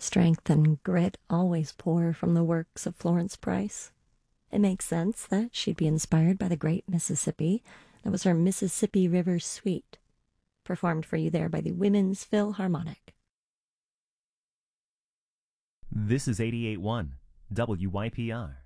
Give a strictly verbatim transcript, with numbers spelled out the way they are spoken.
Strength and grit always pour from the works of Florence Price. It makes sense that she'd be inspired by the great Mississippi. That was her Mississippi River Suite, performed for you there by the Women's Philharmonic. This is eighty-eight point one W Y P R.